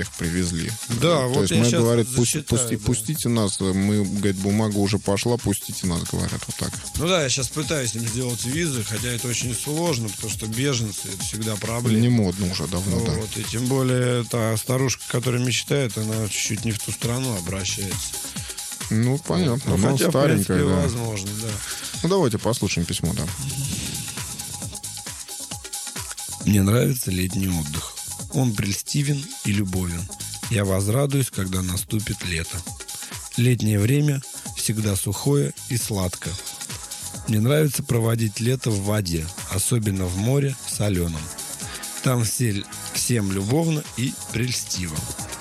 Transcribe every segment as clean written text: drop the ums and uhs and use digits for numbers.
их привезли. Да, вот то есть мы, говорит, зачитаю, пустите нас, мы, говорит, бумага уже пошла, пустите нас, говорят, вот так. Ну да, я сейчас пытаюсь им сделать визы, хотя это очень сложно, потому что беженцы — это всегда проблема. Не модно уже давно, Ну, да. вот, и тем более та старушка, которая мечтает, она чуть-чуть не в ту страну обращается. Ну, понятно, Ну, но хотя, в старенькая, принципе, да. возможно, да. Ну, давайте послушаем письмо, да. Мне нравится летний отдых. Он прельстивен и любовен. Я возрадуюсь, когда наступит лето. Летнее время всегда сухое и сладкое. Мне нравится проводить лето в воде, особенно в море соленом. Там всем любовно и прельстиво.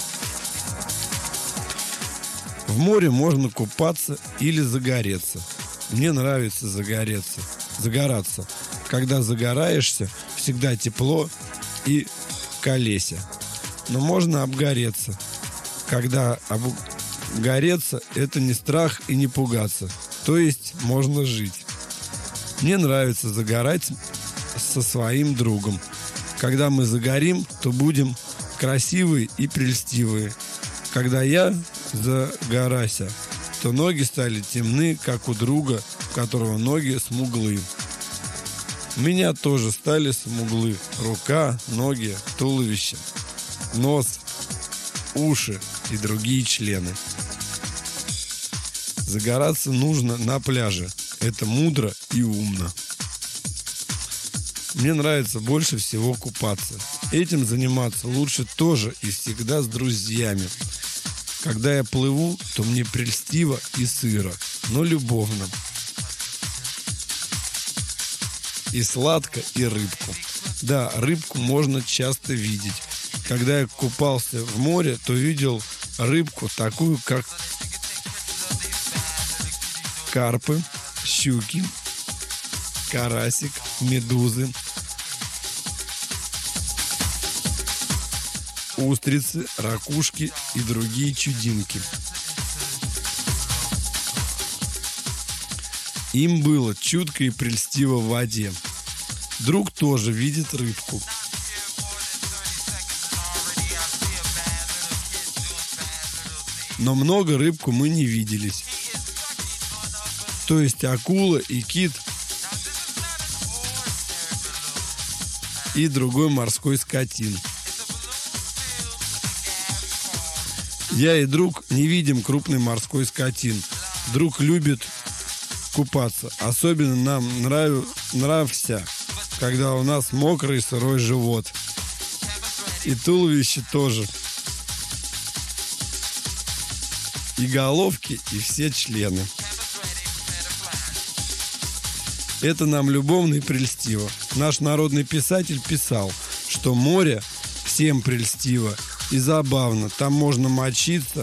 В море можно купаться или загореться. Мне нравится загораться. Когда загораешься, всегда тепло и колеся. Но можно обгореться. Когда обгореться, это не страх и не пугаться. То есть можно жить. Мне нравится загорать со своим другом. Когда мы загорим, то будем красивые и прельстивые. Когда я загорася, то ноги стали темны, как у друга, у которого ноги смуглые. У меня тоже стали смуглы. Рука, ноги, туловище, нос, уши и другие члены. Загораться нужно на пляже. Это мудро и умно. Мне нравится больше всего купаться. Этим заниматься лучше тоже и всегда с друзьями. Когда я плыву, то мне прельстиво и сыро, но любовно. И сладко, и рыбку. Да, рыбку можно часто видеть. Когда я купался в море, то видел рыбку такую, как карпы, щуки, карасик, медузы, устрицы, ракушки и другие чудинки. Им было чутко и прельстиво в воде. Друг тоже видит рыбку. Но много рыбку мы не виделись. То есть акула и кит и другой морской скотин. Я и друг не видим крупный морской скотин. Друг любит купаться. Особенно нам нравится, когда у нас мокрый сырой живот. И туловище тоже. И головки, и все члены. Это нам любовно и прельстиво. Наш народный писатель писал, что море всем прельстиво и забавно. Там можно мочиться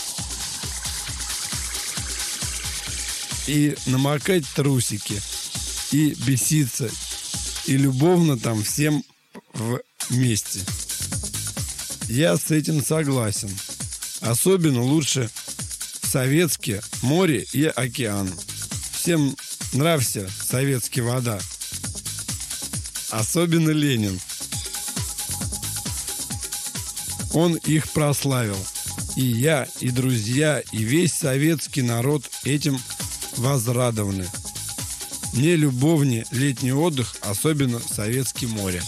и намокать трусики, и беситься, и любовно там всем вместе. Я с этим согласен. Особенно лучше советские море и океан. Всем нравится советская вода. Особенно Ленин. Он их прославил. И я, и друзья, и весь советский народ этим возрадованы. Мне любовнее летний отдых, особенно советское море.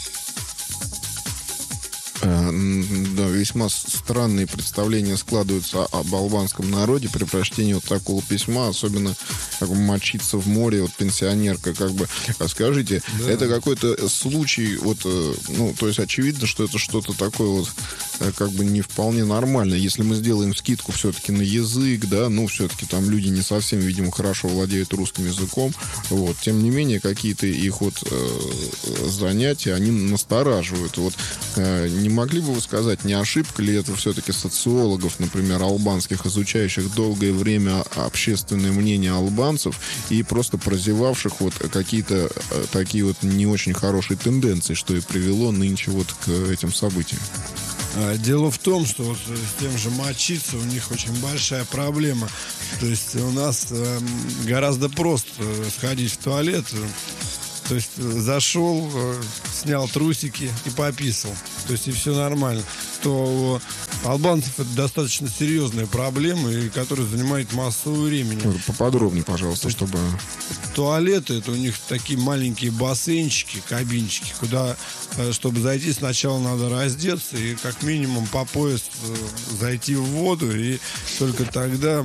Да, весьма странные представления складываются об албанском народе при прочтении вот такого письма, особенно как бы мочиться в море, вот пенсионерка, как бы. А скажите, да, это какой-то случай, вот, ну, то есть очевидно, что это что-то такое вот как бы не вполне нормально. Если мы сделаем скидку все-таки на язык, да, ну, все-таки там люди не совсем, видимо, хорошо владеют русским языком, вот, тем не менее, какие-то их вот занятия, они настораживают. Вот, не могли бы вы сказать, не ошибка ли это все-таки социологов, например, албанских, изучающих долгое время общественное мнение албанцев и просто прозевавших вот какие-то такие вот не очень хорошие тенденции, что и привело нынче вот к этим событиям? Дело в том, что вот с тем же мочиться у них очень большая проблема. То есть у нас гораздо просто сходить в туалет. То есть зашел, снял трусики и пописал. То есть и все нормально. То у албанцев это достаточно серьезная проблема, и которая занимает массу времени. Поподробнее, пожалуйста, чтобы... Туалеты, это у них такие маленькие бассейнчики, кабинчики, куда, чтобы зайти, сначала надо раздеться и как минимум по пояс зайти в воду, и только тогда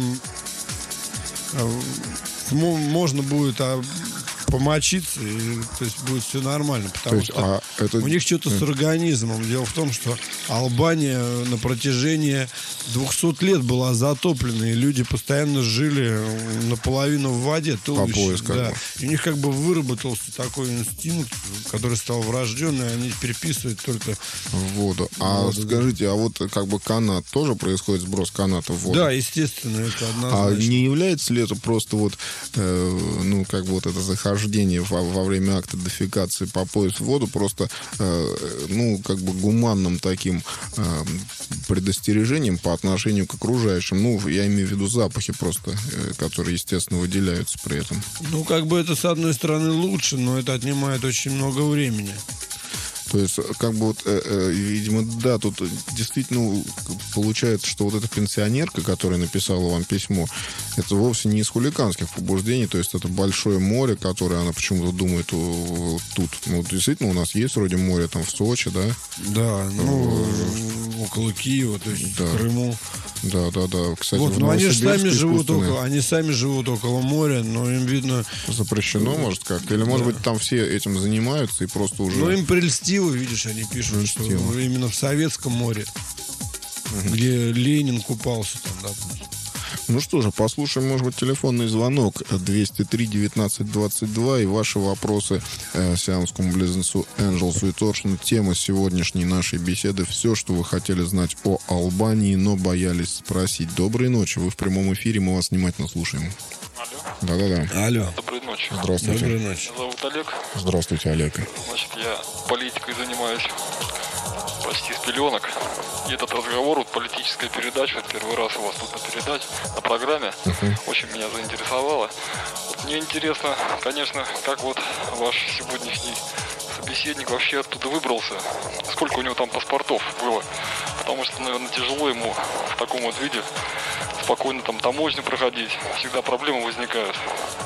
можно будет помочиться, и, то есть будет все нормально, потому что у них что-то с организмом. Дело в том, что Албания на протяжении 200 лет была затоплена, и люди постоянно жили наполовину в воде, туловище, да. И у них как бы выработался такой инстинкт, который стал врожденный, они переписывают только в воду. Скажите, а вот как бы канат, тоже происходит сброс каната в воду? Да, естественно, это однозначно. А не является ли это просто вот, как бы вот это захождение во время акта дефекации по пояс в воду просто, как бы гуманным таким предостережением по отношению к окружающим? Я имею в виду запахи просто, которые, естественно, выделяются при этом. Как бы это, с одной стороны, лучше, но это отнимает очень много времени. То есть, как бы вот, видимо, да, тут действительно получается, что вот эта пенсионерка, которая написала вам письмо, это вовсе не из хулиганских побуждений, то есть это большое море, которое она почему-то думает тут. Действительно, у нас есть вроде море там в Сочи, да? Да, около Киева, то есть в Крыму. Да. Кстати, они же сами живут около моря, но им видно... Запрещено, может, как-то? Или, может быть, там все этим занимаются и просто уже... им прельстило, видишь, они пишут, что именно в Советском море, где Ленин купался там, допустим. Ну что же, послушаем, может быть, телефонный звонок 203-19-22 и ваши вопросы сиамскому близнецу Энджелсу и Торшину. Тема сегодняшней нашей беседы — все, что вы хотели знать о Албании, но боялись спросить. Доброй ночи, вы в прямом эфире, мы вас внимательно слушаем. Алло. Да. Алло. Доброй ночи. Здравствуйте. Доброй ночи. Меня зовут Олег. Здравствуйте, Олег. Значит, я политикой занимаюсь почти с пеленок. И этот разговор, политическая передача, первый раз у вас тут на программе, очень меня заинтересовало. Мне интересно, конечно, как вот ваш сегодняшний собеседник вообще оттуда выбрался. Сколько у него там паспортов было. Потому что, наверное, тяжело ему в таком вот виде спокойно там таможню проходить. Всегда проблемы возникают.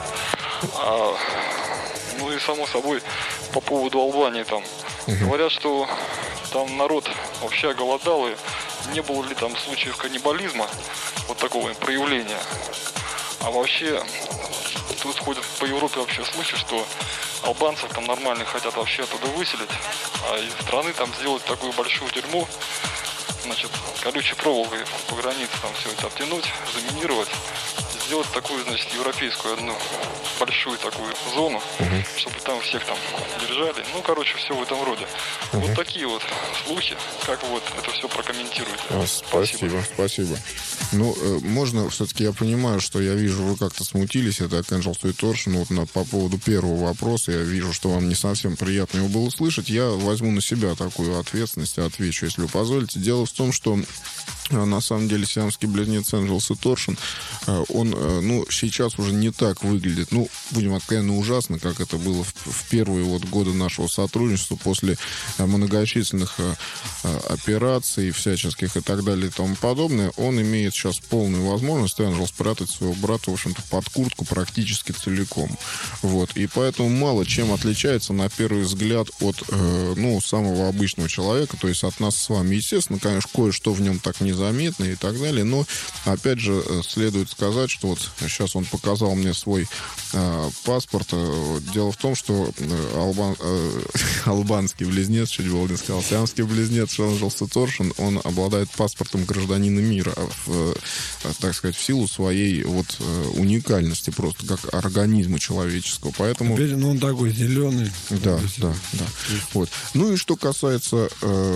И само собой, по поводу Албании там. Говорят, что там народ вообще голодал, и не было ли там случаев каннибализма, вот такого проявления. А вообще, тут ходят по Европе вообще слухи, что албанцев там нормально хотят вообще оттуда выселить, а из страны там сделать такую большую тюрьму, значит, колючей проволокой по границе там все это обтянуть, заминировать, сделать такую, значит, европейскую одну большую такую зону, чтобы там всех там держали. Все в этом роде. Вот такие вот слухи. Как вот это все прокомментируете? Спасибо. Можно, все-таки я понимаю, что я вижу, вы как-то смутились, это к Энджелсу и Торшину, по поводу первого вопроса, я вижу, что вам не совсем приятно его было слышать, я возьму на себя такую ответственность и отвечу, если вы позволите. Дело в том, что на самом деле сиамский близнец Энджелс и Торшин, он, сейчас уже не так выглядит, будем откровенно, ужасно, как это было в первые годы нашего сотрудничества, после многочисленных операций всяческих и так далее и тому подобное. Он имеет сейчас полную возможность, Энджел, спрятать своего брата, в общем-то, под куртку практически целиком. И поэтому мало чем отличается, на первый взгляд, от, самого обычного человека, то есть от нас с вами. Естественно, конечно, кое-что в нем так незаметно и так далее, но, опять же, следует сказать, что сейчас он показал мне свой паспорт. Дело в том, что албанский близнец, чуть было не сказал, сиамский близнец Энджелс и Торшин, он обладает паспортом гражданина мира, так сказать, в силу своей уникальности просто как организма человеческого. Поэтому... Теперь он такой зеленый. Да. И что касается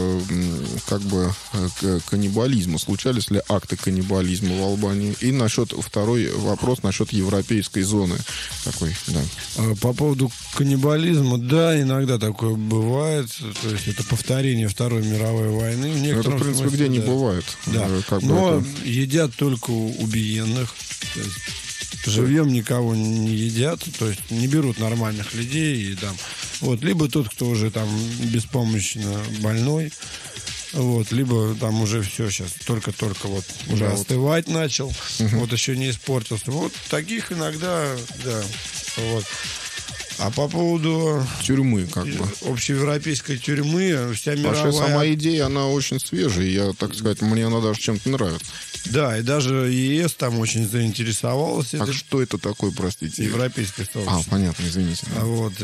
каннибализма, случались ли акты каннибализма в Албании? И второй вопрос насчет европейской зоны такой, да. По поводу каннибализма, да, иногда такое бывает. То есть это повторение Второй мировой войны. Это, в принципе, где не бывает. Да. Но едят только убиенных. живьем никого не едят, то есть не берут нормальных людей. И, там, вот, либо тот, кто уже там беспомощно больной, вот, либо там уже все сейчас только-только вот уже остывать начал, вот еще не испортился. Вот таких иногда, да, вот. А по поводу тюрьмы, как бы. Общеевропейской тюрьмы, вся мировая... Вообще сама идея, она очень свежая. Я, так сказать, мне она даже чем-то нравится. Да, и даже ЕС там очень заинтересовался. А что это такое, простите? Европейское сообщество. Понятно, извините. Вот,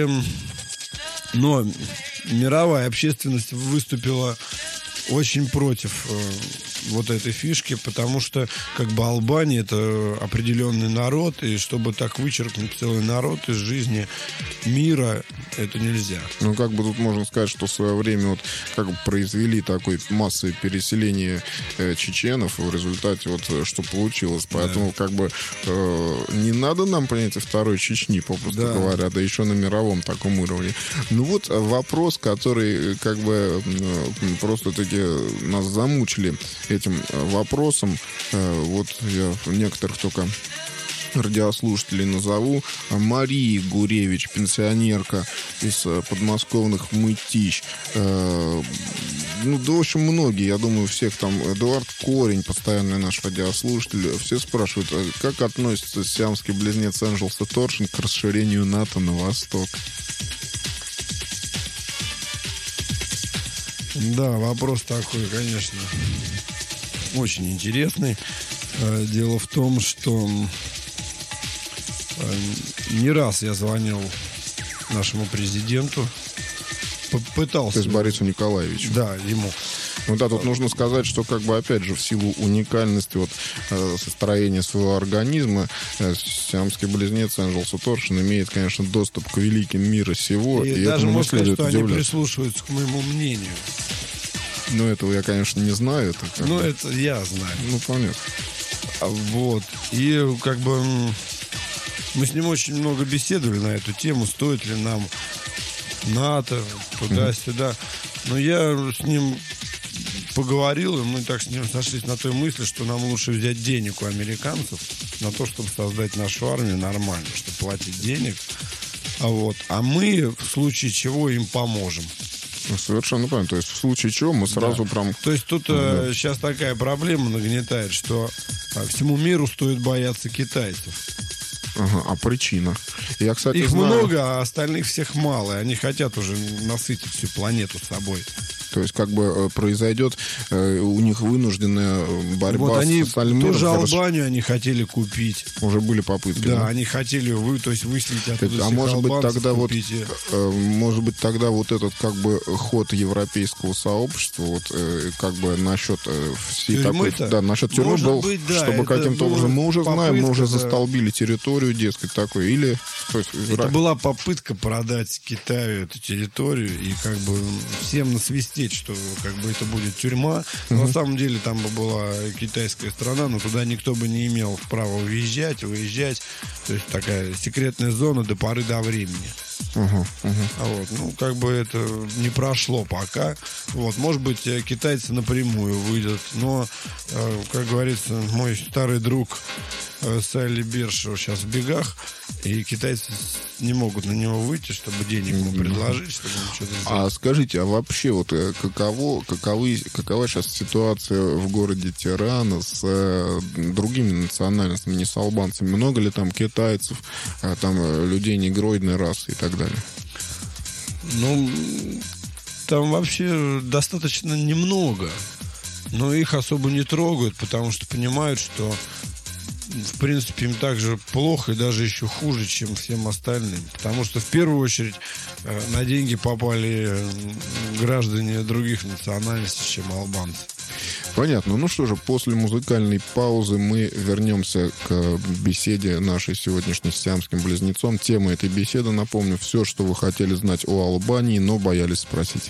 но мировая общественность выступила очень против вот этой фишки, потому что как бы Албания — это определенный народ, и чтобы так вычеркнуть целый народ из жизни мира, это нельзя. Ну, как бы тут можно сказать, что в свое время вот как бы произвели такое массовое переселение чеченов, в результате вот что получилось. Поэтому как бы не надо нам, понимаете, второй Чечни, попросту говоря, да еще на мировом таком уровне. Ну вот вопрос, который как бы просто-таки нас замучили этим вопросом. Вот я некоторых только радиослушателей назову. Мария Гуревич, пенсионерка из подмосковных Мытищ. Ну, да, в общем, многие, я думаю, всех там. Эдуард Корень, постоянный наш радиослушатель, все спрашивают, как относится сиамский близнец Энджелс и Торшин к расширению НАТО на восток? Да, вопрос такой, конечно, очень интересный. Дело в том, что не раз я звонил нашему президенту, пытался... То есть Борису Николаевичу? Да, ему. Ну да, тут нужно сказать, что как бы опять же в силу уникальности вот состроения своего организма сиамский близнец Энджелс и Торшин имеет, конечно, доступ к великим мира сего. И даже можно сказать, что они прислушиваются к моему мнению. Ну, этого я, конечно, не знаю. Это я знаю. Ну, понятно. Вот. И как бы мы с ним очень много беседовали на эту тему, стоит ли нам НАТО, туда-сюда. Но я с ним поговорил, и мы так с ним сошлись на той мысли, что нам лучше взять денег у американцев на то, чтобы создать нашу армию нормально, чтобы платить денег. А мы в случае чего им поможем. Совершенно правильно. То есть в случае чего мы сразу прям... То есть тут сейчас такая проблема нагнетает, что всему миру стоит бояться китайцев. Ага, а причина? Я, кстати, их знаю... много, а остальных всех мало. И они хотят уже насытить всю планету собой. То есть, как бы произойдет у них вынужденная борьба вот они с Альмиром. Тоже Албанию они хотели купить. Уже были попытки. Да, они хотели выселить оттуда. А может быть тогда может быть тогда вот этот как бы ход европейского сообщества вот как бы насчет всей такой, насчет тюрьмы был, быть, чтобы каким-то образом мы уже знаем, мы уже застолбили территорию, дескать, такой, или то есть, это была попытка продать Китаю эту территорию и как бы всем насвистеть, что как бы это будет тюрьма. Но на самом деле там бы была китайская страна, но туда никто бы не имел права въезжать, выезжать. То есть такая секретная зона до поры до времени. Как бы это не прошло пока. Может быть, китайцы напрямую выйдут. Но, как говорится, мой старый друг Салли Бершев сейчас в бегах, и китайцы не могут на него выйти, чтобы денег ему предложить, чтобы он что-то сделал. А скажите, а вообще вот какова сейчас ситуация в городе Тирана с другими национальностями, не с албанцами? Много ли там китайцев, там людей негроидной расы и так далее? Там вообще достаточно немного. Но их особо не трогают, потому что понимают, что в принципе им так же плохо и даже еще хуже, чем всем остальным. Потому что в первую очередь на деньги попали граждане других национальностей, чем албанцы. Понятно. Ну что же, после музыкальной паузы мы вернемся к беседе нашей сегодняшней с сиамским близнецом. Тема этой беседы, напомню, все, что вы хотели знать о Албании, но боялись спросить.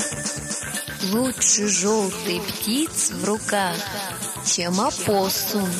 Лучше желтой птиц в руках, чем опоссум